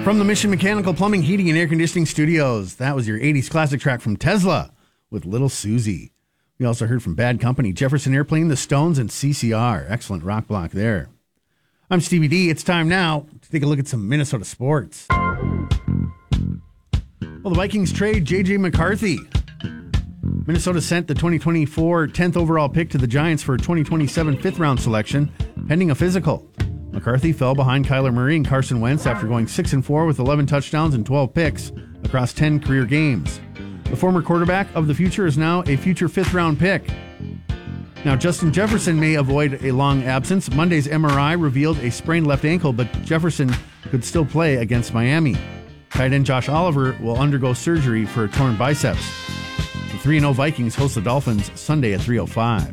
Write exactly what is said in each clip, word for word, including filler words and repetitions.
From the Mission Mechanical Plumbing, Heating, and Air Conditioning Studios, that was your eighties classic track from Tesla with Little Susie. We also heard from Bad Company, Jefferson Airplane, The Stones, and C C R. Excellent rock block there. I'm Stevie D. It's time now to take a look at some Minnesota sports. Well, the Vikings trade J J McCarthy. Minnesota sent the twenty twenty-four tenth overall pick to the Giants for a twenty twenty-seven fifth round selection, pending a physical. McCarthy fell behind Kyler Murray and Carson Wentz after going six and four with eleven touchdowns and twelve picks across ten career games. The former quarterback of the future is now a future fifth-round pick. Now, Justin Jefferson may avoid a long absence. Monday's M R I revealed a sprained left ankle, but Jefferson could still play against Miami. Tight end Josh Oliver will undergo surgery for a torn biceps. The three and oh Vikings host the Dolphins Sunday at three oh five.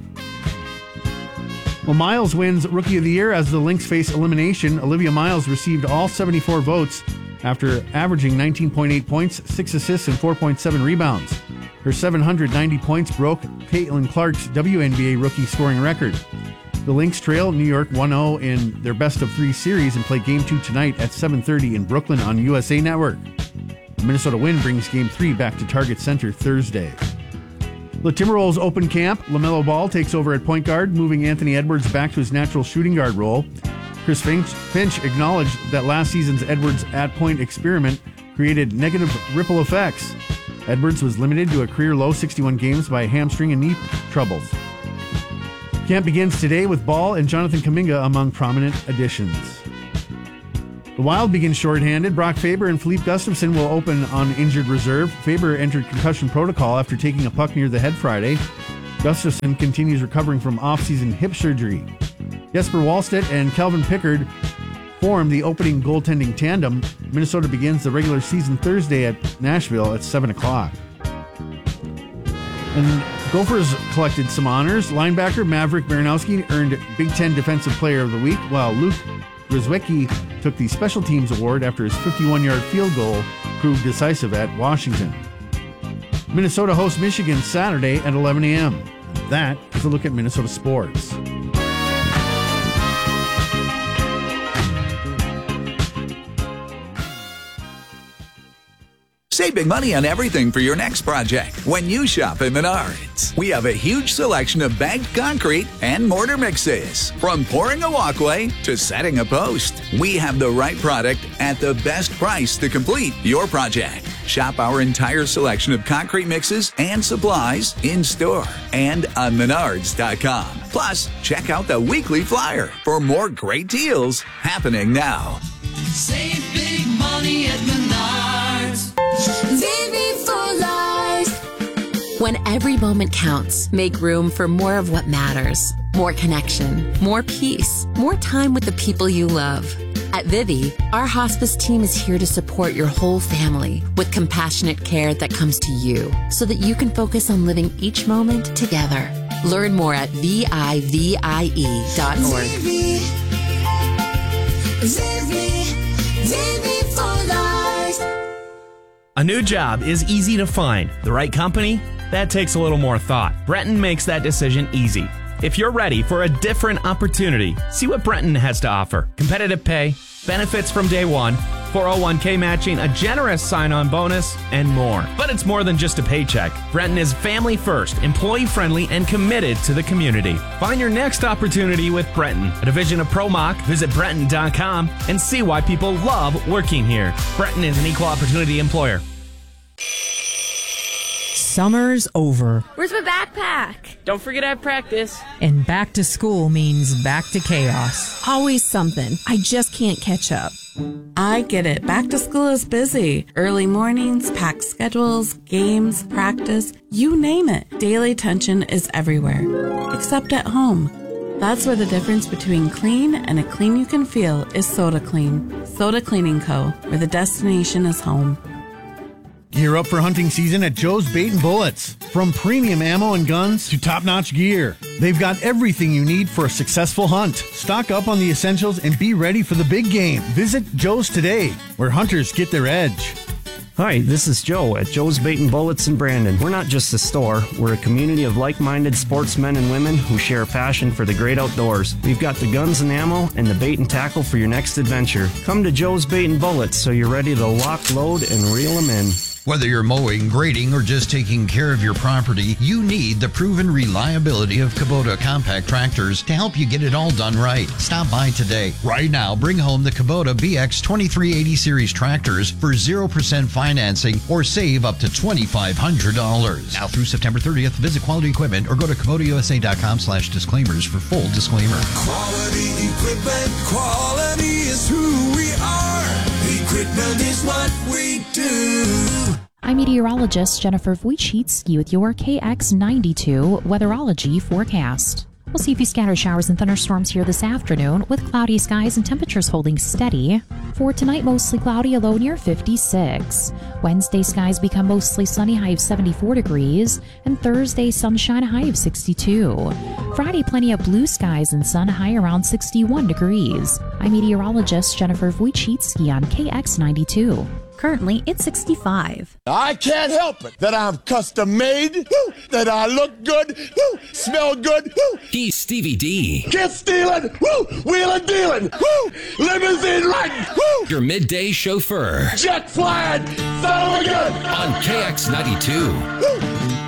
Well, Miles wins Rookie of the Year as the Lynx face elimination. Olivia Miles received all seventy-four votes after averaging nineteen point eight points, six assists, and four point seven rebounds. Her seven hundred ninety points broke Caitlin Clark's W N B A rookie scoring record. The Lynx trail New York one oh in their best of three series and play Game two tonight at seven thirty in Brooklyn on U S A Network. The Minnesota win brings Game three back to Target Center Thursday. The Timberwolves open camp. LaMelo Ball takes over at point guard, moving Anthony Edwards back to his natural shooting guard role. Chris Finch, Finch acknowledged that last season's Edwards at-point experiment created negative ripple effects. Edwards was limited to a career-low sixty-one games by hamstring and knee troubles. Camp begins today with Ball and Jonathan Kuminga among prominent additions. The Wild begins shorthanded. Brock Faber and Philippe Gustafson will open on injured reserve. Faber entered concussion protocol after taking a puck near the head Friday. Gustafson continues recovering from off-season hip surgery. Jesper Wallstedt and Calvin Pickard form the opening goaltending tandem. Minnesota begins the regular season Thursday at Nashville at seven o'clock. And Gophers collected some honors. Linebacker Maverick Baranowski earned Big Ten Defensive Player of the Week, while Luke Grzwicki took the Special Teams Award after his fifty-one-yard field goal proved decisive at Washington. Minnesota hosts Michigan Saturday at eleven a.m. That is a look at Minnesota sports. Save big money on everything for your next project when you shop at Menards. We have a huge selection of bagged concrete and mortar mixes. From pouring a walkway to setting a post, we have the right product at the best price to complete your project. Shop our entire selection of concrete mixes and supplies in store and on menards dot com. Plus, check out the weekly flyer for more great deals happening now. Save big money at Menards. Vivi for life. When every moment counts, make room for more of what matters. More connection, more peace, more time with the people you love. At Vivi, our hospice team is here to support your whole family with compassionate care that comes to you so that you can focus on living each moment together. Learn more at V I V I E dot org. Vivi. Vivi. Vivi for life. A new job is easy to find. The right company? That takes a little more thought. Brenton makes that decision easy. If you're ready for a different opportunity, see what Brenton has to offer. Competitive pay, benefits from day one, four oh one k matching, a generous sign-on bonus, and more. But it's more than just a paycheck. Brenton is family first, employee-friendly, and committed to the community. Find your next opportunity with Brenton, a division of ProMock. Visit Brenton dot com and see why people love working here. Brenton is an equal opportunity employer. Summer's over. Where's my backpack? Don't forget I have practice. And back to school means back to chaos. Always something. I just can't catch up. I get it. Back to school is busy. Early mornings, packed schedules, games, practice, you name it. Daily tension is everywhere, except at home. That's where the difference between clean and a clean you can feel is Soda Clean. Soda Cleaning Co., where the destination is home. Gear up for hunting season at Joe's Bait and Bullets. From premium ammo and guns to top-notch gear, they've got everything you need for a successful hunt. Stock up on the essentials and be ready for the big game. Visit Joe's today, where hunters get their edge. Hi, this is Joe at Joe's Bait and Bullets in Brandon. We're not just a store, we're a community of like-minded sportsmen and women who share a passion for the great outdoors. We've got the guns and ammo and the bait and tackle for your next adventure. Come to Joe's Bait and Bullets so you're ready to lock, load, and reel them in. Whether you're mowing, grading, or just taking care of your property, you need the proven reliability of Kubota compact tractors to help you get it all done right. Stop by today. Right now, bring home the Kubota B X twenty-three eighty series tractors for zero percent financing or save up to twenty-five hundred dollars. Now through September thirtieth, visit Quality Equipment or go to Kubota U S A dot com slash disclaimers for full disclaimer. Quality equipment, quality is who we are. Equipment is what we do. I'm meteorologist Jennifer Wojcicki with your K X ninety-two weatherology forecast. We'll see a few scattered showers and thunderstorms here this afternoon with cloudy skies and temperatures holding steady. For tonight, mostly cloudy, a low near fifty-six. Wednesday, skies become mostly sunny, high of seventy-four degrees. And Thursday, sunshine, a high of sixty-two. Friday, plenty of blue skies and sun, high around sixty-one degrees. I'm meteorologist Jennifer Wojcicki on K X ninety-two. Currently, it's sixty-five. I can't help it that I'm custom made, woo, that I look good, woo, smell good. Woo. He's Stevie D. Get stealing, woo, wheeling dealing, woo, limousine riding, woo. Your midday chauffeur. Jet flying, son of a gun. On K X ninety-two. Woo.